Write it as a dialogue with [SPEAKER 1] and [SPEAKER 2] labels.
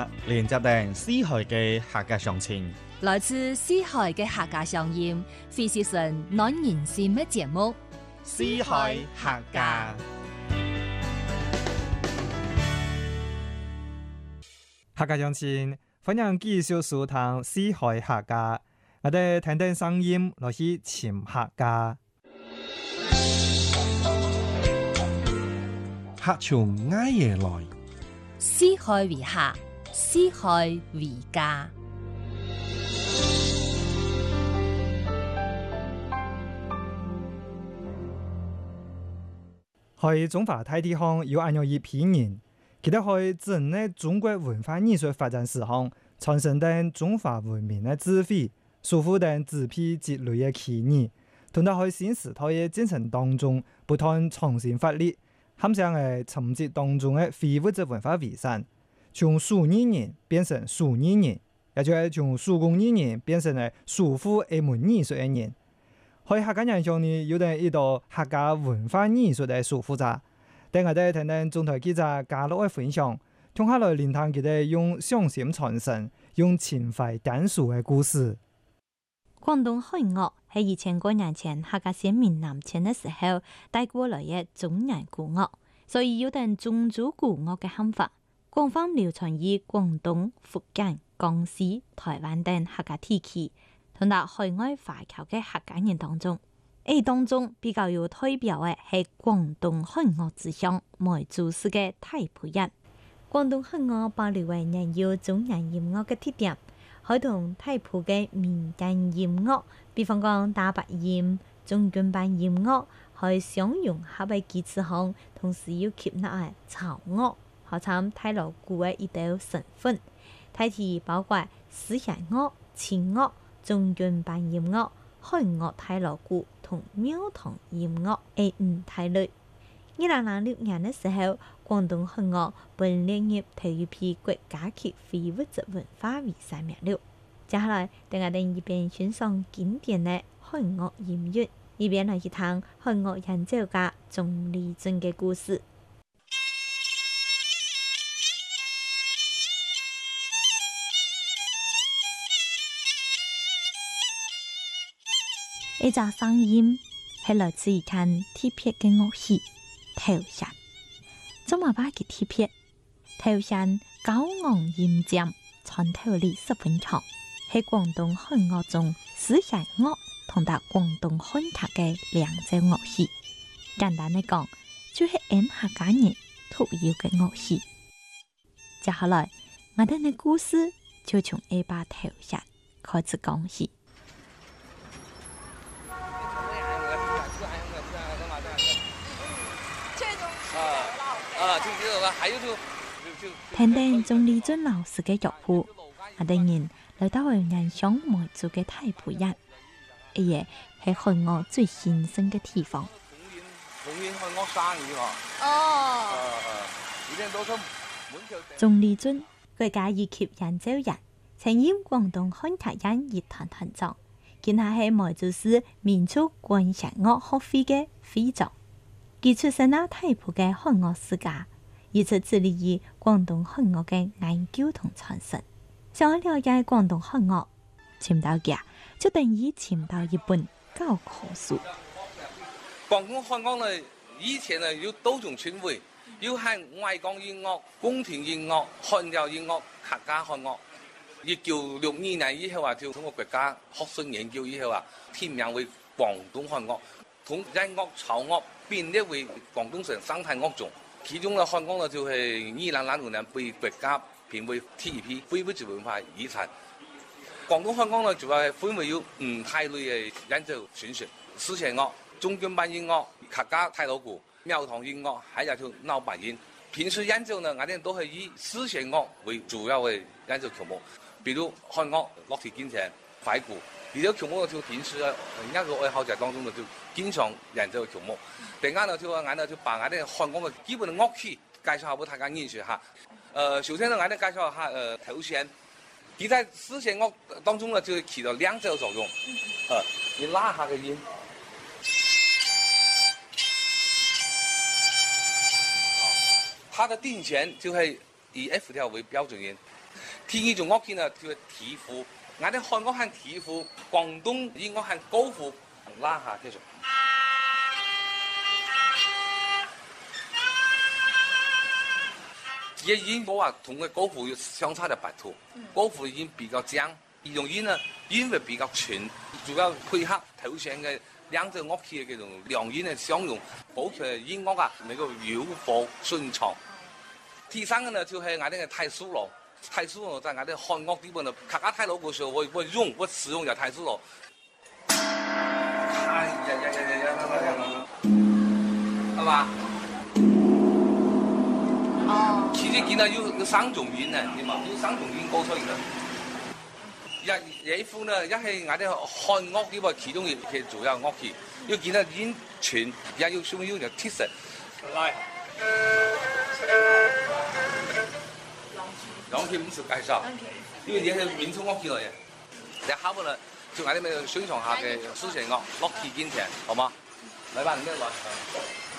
[SPEAKER 1] 家連接定西海嘅客家鄉親，
[SPEAKER 2] 來自西海嘅客家鄉音，非是純暖人心嘅節目。
[SPEAKER 1] 西海客家，
[SPEAKER 3] 客家鄉親，歡迎繼續收聽西海客家，我哋聽聽聲音來去潛客家。
[SPEAKER 4] 客從挨夜來，
[SPEAKER 2] 西海為客，西海為家。
[SPEAKER 3] 喺中華大地方有按有一批人，佢哋喺整個中國文化藝術發展史上，傳承定中華文明嘅智慧，守護定紙皮積累嘅奇異，同埋喺新時代嘅進程當中，不斷創新發力。含上係沉積當中嘅非物質文化遺產，從數藝人變成數藝人，也就係從手工藝人變成係守護一門藝術嘅人。喺客家人上呢，有定一道客家文化藝術嘅守護者。等我哋聽聽中台記者嘉樂嘅分享，同下來聆聽佢哋用匠心傳承、用情懷講述嘅故事。
[SPEAKER 5] 廣東漢樂係2000多年前客家先民南遷嘅時候帶過來嘅中原古樂，所以有定宗族古樂嘅喊法，廣泛流傳於廣東、福建、江西、台灣等客家地區，同埋海外華僑嘅客家人當中。當中比較有代表嘅係廣東漢樂之鄉梅州市嘅太浦人。廣東漢樂保留為仍有中原音樂嘅特點。可同太浦嘅民間音樂，比方講大白音、中軍版音樂，喺相融合嘅基礎上，同時要吸納嘅草樂，合參太鑼鼓嘅一道成分。大體包括絲弦樂、清樂、中軍版音樂、漢樂太鑼鼓同廟堂音樂5大類。2006年嘅時候，廣東漢樂被列入第一批國家級非物質文化遺產名錄。接下來，等我哋一邊欣賞經典嘅漢樂音樂，一邊來去聽漢樂演奏家鍾立尊嘅故事。呢隻聲音係來自一間特別嘅樂器——頭簫。怎麼把佢特別？頭簫高昂音尖，穿透力十分強，係廣東漢樂中絲弦樂同埋廣東漢劇嘅兩種樂器。簡單嚟講，就係按客家人獨有嘅樂器。接下來，我哋嘅故事就從呢把頭簫開始講起。聽聽鍾立尊老師嘅樂譜，我哋人來到去人鄉梅州嘅太浦人，係漢樂最興盛嘅地方。
[SPEAKER 6] 漢樂生意
[SPEAKER 5] 鍾立尊國家一級演奏人，曾任廣東漢劇院樂團團長，佢係梅州市民族管弦樂學會嘅會長。佢出身喺太浦嘅漢樂世家，一直致力於廣東漢樂嘅研究同傳承。想要了解廣東漢樂，尋到佢就等於尋到一本教科書。
[SPEAKER 6] 廣東漢樂呢，以前呢有多種稱謂，有係外江音樂、宮廷音樂、漢調音樂、客家漢樂。1962年以後啊，就通過國家學術研究以後啊，添名為廣東漢樂，同音樂、草樂並列為廣東省生態樂種。其中嘅漢樂呢，就係2006年被國家評為第一批非物質文化遺產。廣東漢樂呢，主要係分為有5大類嘅演奏形式：絲弦樂、中軍版音樂、客家太鑼鼓、廟堂音樂，還有就鬧白音。平時演奏呢，我哋都係以絲弦樂為主要嘅演奏曲目，比如漢樂、落地金錢、懷古。呢啲曲目呢，就平時一個愛好者當中呢，就經常演奏嘅曲目。等下呢，就我哋就把我哋漢樂嘅基本嘅樂器介紹下俾大家認識下。首先呢，我哋介紹下頭簫。佢在絲弦樂當中呢，就起到兩者作用。你拉下個音。它的定弦就係以 F 調為標準音， 第二種樂器呢叫提胡，我哋漢樂喊提胡，廣東音樂喊高胡，拉下繼續。也已經冇話同個高胡相差就白兔，高胡已經比較僵，呢種音呢音會比較全，主要配合頭上嘅兩隻樂器嘅嗰種兩音嘅相融，保持音樂啊能夠柔和順暢。第三個呢就係我哋嘅太蘇羅，太蘇羅在我哋漢樂地方呢，客家太老嘅時候我使用就太蘇羅。係嘛？哦，其實見到有三種音啊，點啊？有三種音高出嚟嘅。一副呢，一係我哋漢樂呢個其中一個主要樂器，要見到音全，也要需要就特色。來，兩期唔少介紹，因為嘢係民族樂器嚟嘅。你下邊呢，就我哋咪宣傳下嘅抒情樂，樂器兼聽，好嗎？嚟吧，你咩來？